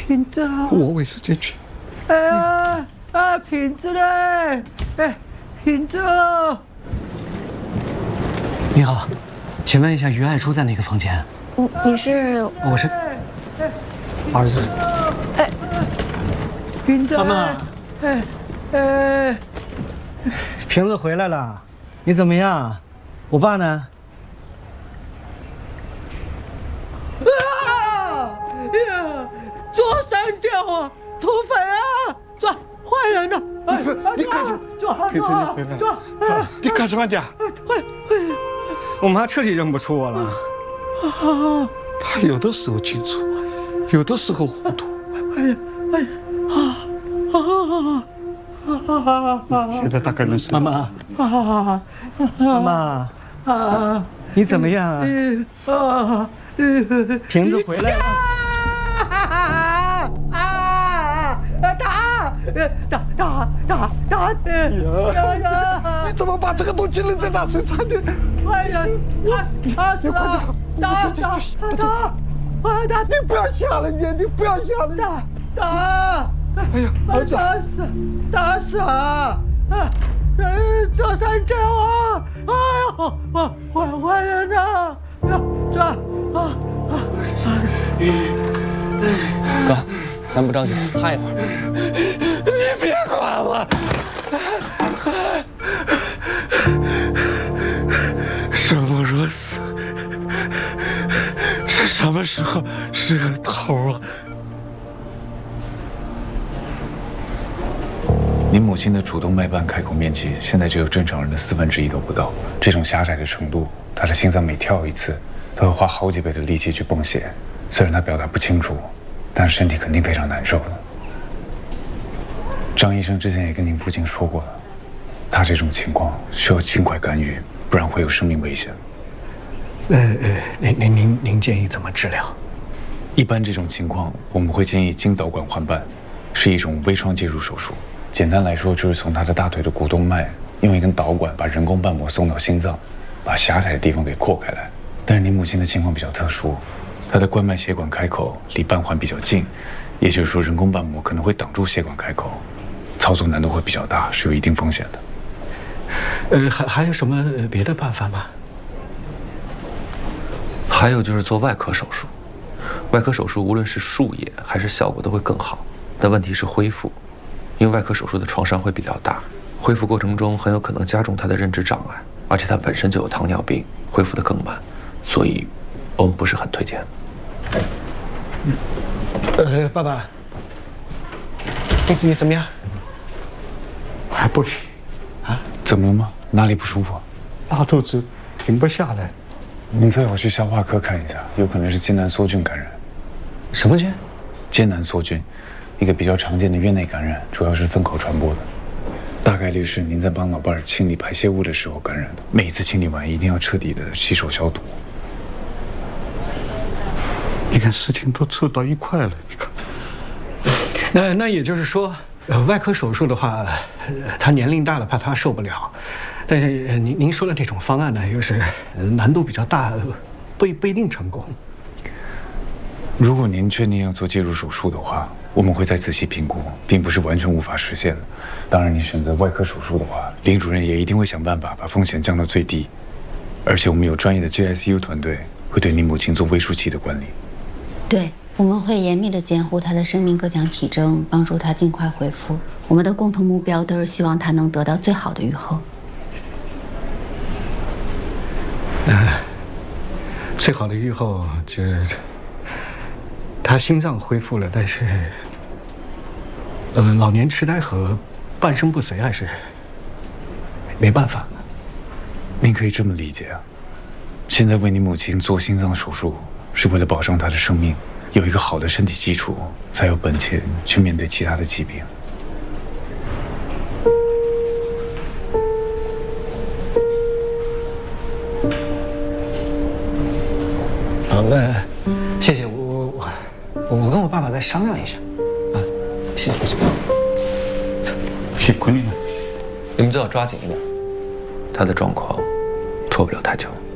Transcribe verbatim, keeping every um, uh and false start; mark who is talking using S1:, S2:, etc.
S1: 瓶子啊！
S2: 我卫生间去。
S1: 哎呀啊，瓶子嘞！哎，瓶子。
S3: 你好，请问一下于爱珠在哪个房间？
S4: 你你是？
S3: 我是儿子。
S4: 哎，
S1: 瓶子。
S3: 妈妈。
S1: 哎哎，
S3: 瓶子回来了，你怎么样？我爸呢？
S1: 呀！抓删掉啊！土匪啊！抓坏人了！
S2: 哎，你干什么？
S1: 抓抓
S2: 平时你回来
S1: 抓！
S2: 你干什么的？
S1: 坏坏！
S3: 我妈彻底认不出我了。
S1: 啊！
S2: 他有的时候清楚，有的时候糊涂。
S1: 哎呀哎呀！啊啊啊啊！
S2: 现在大概能
S3: 妈妈
S1: 啊
S3: 妈妈
S1: 啊！
S3: 你怎么样啊？
S1: 啊！
S3: 瓶子回来了。
S1: 啊啊！打打打打打打！
S2: 呀呀！你怎么把这个东西扔在他身上的？
S1: 坏人，他他死了！打打打打打！
S2: 你不要吓人家，你不要吓人家！
S1: 打打！
S2: 哎呀，儿子，
S1: 打死打死啊！啊！抓三条啊！哎呦，我坏坏人呐！抓啊啊！
S5: 哥，咱不着急，趴一会儿。
S2: 你别管我。生不如死，是什么时候是个头啊？
S6: 您母亲的主动脉瓣开口面积现在只有正常人的四分之一都不到，这种狭窄的程度，她的心脏每跳一次都要花好几倍的力气去泵血。 虽然他表达不清楚，但是身体肯定非常难受的。张医生之前也跟您父亲说过了，他这种情况需要尽快干预，不然会有生命危险。
S3: 呃呃，您您您您建议怎么治疗？
S6: 一般这种情况，我们会建议经导管换瓣，是一种微创介入手术。简单来说，就是从他的大腿的股动脉用一根导管把人工瓣膜送到心脏，把狭窄的地方给扩开来。但是您母亲的情况比较特殊。 他的冠脉血管开口离瓣环比较近，也就是说人工瓣膜可能会挡住血管开口，操作难度会比较大，是有一定风险的。
S3: 呃，还还有什么别的办法吗？
S5: 还有就是做外科手术，外科手术无论是术野还是效果都会更好，但问题是恢复，因为外科手术的创伤会比较大，恢复过程中很有可能加重他的认知障碍，而且他本身就有糖尿病，恢复得更慢，所以我们不是很推荐。
S3: 呃，爸爸，你你怎么样？
S2: 还不行，
S6: 啊？怎么了吗？哪里不舒服？
S2: 拉肚子停不下来。
S6: 您最好去消化科看一下，有可能是艰难梭菌感染。
S3: 什么菌？
S6: 艰难梭菌，一个比较常见的院内感染，主要是粪口传播的。大概率是您在帮老伴儿清理排泄物的时候感染的。每次清理完一定要彻底的洗手消毒。
S2: 你看事情都凑到一块了，你看。
S3: 那那也就是说，呃，外科手术的话，呃、他年龄大了，怕他受不了。但是、呃、您您说的这种方案呢，又是、呃、难度比较大，不不一定成功。
S6: 如果您确定要做介入手术的话，我们会再仔细评估，并不是完全无法实现的。当然，你选择外科手术的话，林主任也一定会想办法把风险降到最低。而且我们有专业的 G I C U 团队会对您母亲做微术期的管理。
S7: 对，我们会严密的监护他的生命各项体征，帮助他尽快恢复。我们的共同目标都是希望他能得到最好的预后。
S3: 呃，最好的预后就是他心脏恢复了，但是，呃，老年痴呆和半身不遂还是没办法。
S6: 您可以这么理解啊，现在为您母亲做心脏手术。 是为了保障他的生命，有一个好的身体基础，才有本钱去面对其他的疾病。
S3: 好，那谢谢我我我我跟我爸爸再商量一下，啊，谢谢谢谢。
S2: 辛苦你了，
S5: 你们最好抓紧一点，他的状况拖不了太久。